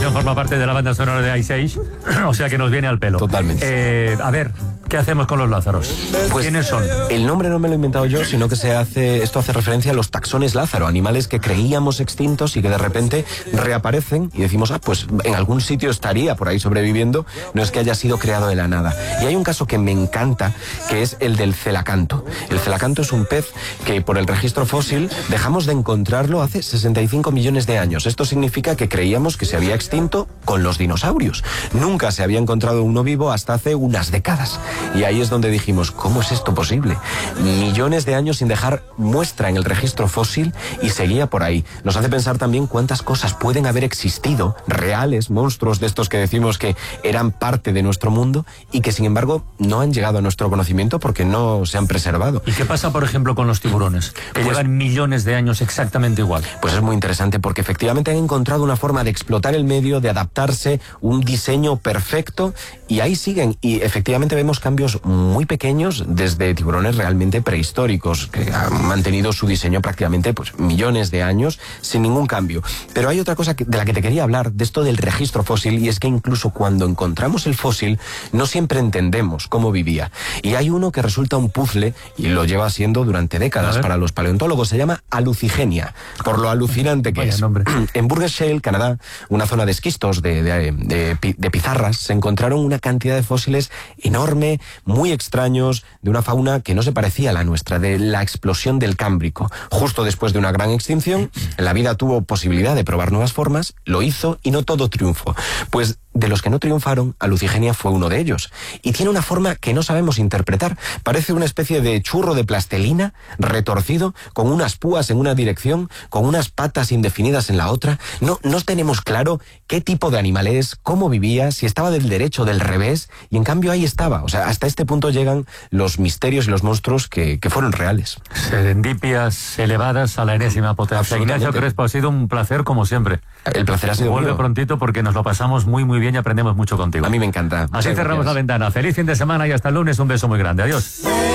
canción forma parte de la banda sonora de Ice Age, o sea que nos viene al pelo. Totalmente. A ver, ¿qué hacemos con los Lázaros? Pues, ¿quiénes son? El nombre no me lo he inventado yo, sino que esto hace referencia a los taxones Lázaro, animales que creíamos extintos y que de repente reaparecen y decimos, pues en algún sitio estaría por ahí sobreviviendo, no es que haya sido creado de la nada. Y hay un caso que me encanta, que es el del celacanto. El celacanto es un pez que por el registro fósil dejamos de encontrarlo hace 65 millones de años. Esto significa que creíamos que se había extinto con los dinosaurios. Nunca se había encontrado uno vivo hasta hace unas décadas. Y ahí es donde dijimos, ¿cómo es esto posible? Millones de años sin dejar muestra en el registro fósil y seguía por ahí. Nos hace pensar también cuántas cosas pueden haber existido, reales, monstruos de estos que decimos que eran parte de nuestro mundo y que sin embargo no han llegado a nuestro conocimiento porque no se han preservado. ¿Y qué pasa, por ejemplo, con los tiburones? Que llevan millones de años exactamente igual. Pues es muy interesante porque efectivamente han encontrado una forma de explotar el medio, de adaptarse, un diseño perfecto y ahí siguen. Y efectivamente vemos cambios muy pequeños desde tiburones realmente prehistóricos que han mantenido su diseño prácticamente pues millones de años sin ningún cambio. Pero hay otra cosa de la que te quería hablar, de esto del registro fósil, y es que incluso cuando encontramos el fósil no siempre entendemos cómo vivía. Y hay uno que resulta un puzzle y lo lleva siendo durante décadas para los paleontólogos. Se llama alucigenia, por lo alucinante que es. Nombre. En Burgess Shale, Canadá, una zona de esquistos de pizarras, se encontraron una cantidad de fósiles enorme, muy extraños, de una fauna que no se parecía a la nuestra, de la explosión del Cámbrico. Justo después de una gran extinción, la vida tuvo posibilidad de probar nuevas formas, lo hizo y no todo triunfó. Pues de los que no triunfaron, alucigenia fue uno de ellos. Y tiene una forma que no sabemos interpretar. Parece una especie de churro de plastelina, retorcido, con unas púas en una dirección, con unas patas indefinidas en la otra. No tenemos claro qué tipo de animal es, cómo vivía, si estaba del derecho o del revés, y en cambio ahí estaba. O sea, hasta este punto llegan los misterios y los monstruos que fueron reales. Serendipias elevadas a la enésima potencia. Ignacio Crespo, ha sido un placer como siempre. El placer ha sido Vuelve mío. prontito porque nos lo pasamos muy bien y aprendemos mucho contigo. A mí me encanta. Así cerramos la ventana. Feliz fin de semana y hasta el lunes. Un beso muy grande. Adiós.